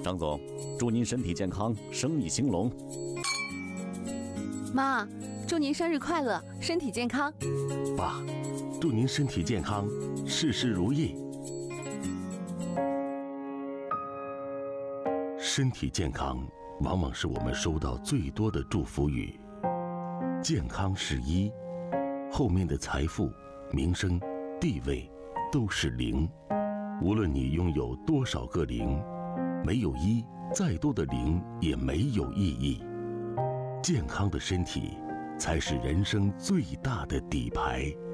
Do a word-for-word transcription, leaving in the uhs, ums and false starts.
张总，祝您身体健康，生意兴隆。 妈，祝您生日快乐，身体健康。 爸，祝您身体健康，事事如意。身体健康往往是我们收到最多的祝福语。健康是一，后面的财富、名声、地位都是零。无论你拥有多少个零，没有一，再多的零也没有意义。健康的身体才是人生最大的底牌。